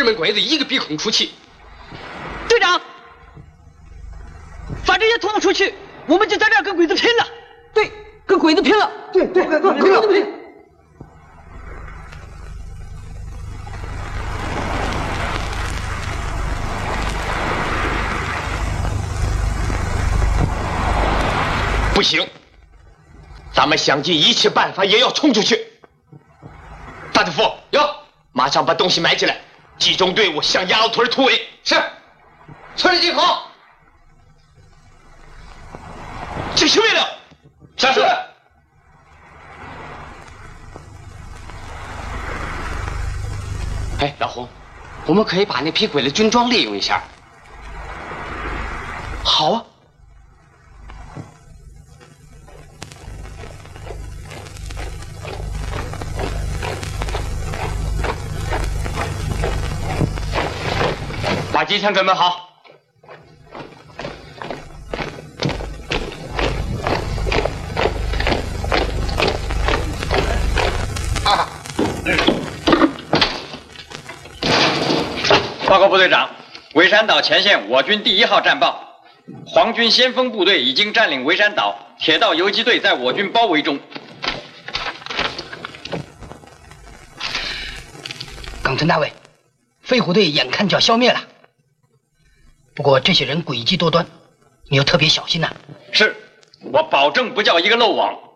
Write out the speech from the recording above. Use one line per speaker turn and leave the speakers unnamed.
们鬼子一个鼻孔出气。
队长，把这些拖出去，我们就在这儿跟鬼子拼了。对，跟鬼子拼了。对，跟鬼子拼。
不行，咱们想尽一切办法也要冲出去。大队副，马上把东西埋起来，集中队伍向鸭子屯突围。是，村里集合。执行命令。是。哎，老胡，我们可以把那批鬼子军装利用一下。好啊。把机枪准备好。
报告部队长，围山岛前线我军第1号战报，皇军先锋部队已经占领围山岛，铁道游击队在我军包围中。
冈村大尉，飞虎队眼看就要消灭了。不过这些人诡计多端，你要特别小心呐。
是，我保证不叫一个漏网。